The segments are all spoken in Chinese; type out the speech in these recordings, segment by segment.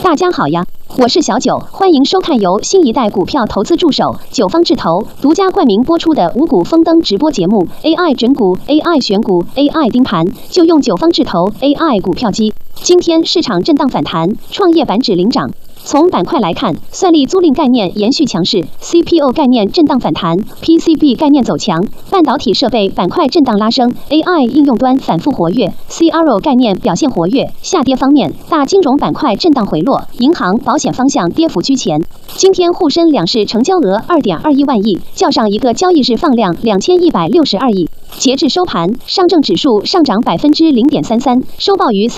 大家好呀，我是小九，欢迎收看由新一代股票投资助手九方智投独家冠名播出的五股丰登直播节目 AI 准股、AI 选股、AI 盯盘，就用九方智投 AI 股票机。今天市场震荡反弹，创业板指领涨。从板块来看，算力租赁概念延续强势 ，CPO 概念震荡反弹 ，PCB 概念走强，半导体设备板块震荡拉升 ，AI 应用端反复活跃 ，CRO 概念表现活跃。下跌方面，大金融板块震荡回落，银行、保险方向跌幅居前。今天沪深两市成交额2.21万亿，较上一个交易日放量2162亿。截至收盘，上证指数上涨0.33%，收报于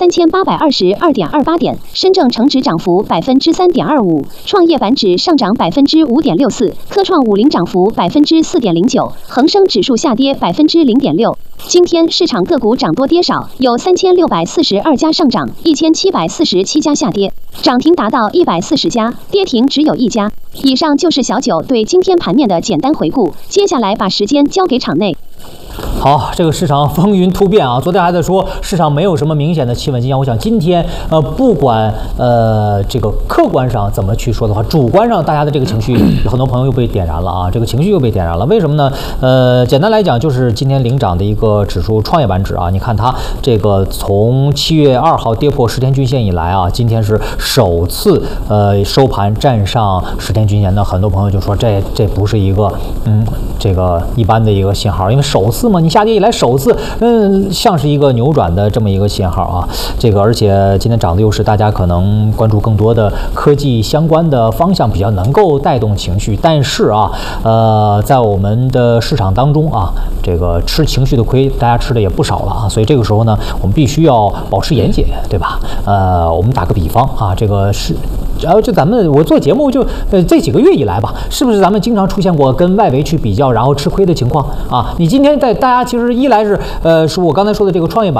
3822.28点；深证成指涨幅3.25%，创业板指上涨5.64%，科创50涨幅4.09%，恒生指数下跌0.6%。今天市场个股涨多跌少，有3642家上涨，1747家下跌，涨停达到140家，跌停只有1家。以上就是小九对今天盘面的简单回顾，接下来把时间交给场内。 好，这个市场风云突变啊！昨天还在说市场没有什么明显的企稳迹象，我想今天不管这个客观上怎么去说的话，主观上大家的这个情绪，有很多朋友又被点燃了啊！这个情绪又被点燃了，为什么呢？简单来讲，就是今天领涨的一个指数创业板指啊，你看它这个从7月2号跌破10天均线以来啊，今天是首次收盘站上10天均线的，很多朋友就说这不是一个这个一般的一个信号，因为首次嘛，你下跌以来首次，像是一个扭转的这么一个信号啊。这个而且今天涨的又是大家可能关注更多的科技相关的方向，比较能够带动情绪。但是啊，在我们的市场当中啊，这个吃情绪的亏，大家吃的也不少了啊。所以这个时候呢，我们必须要保持严谨，对吧？我们打个比方啊，这个是。然后就我做节目就这几个月以来吧，是不是咱们经常出现过跟外围去比较，然后吃亏的情况啊？你今天大家其实一来是我刚才说的这个创业板。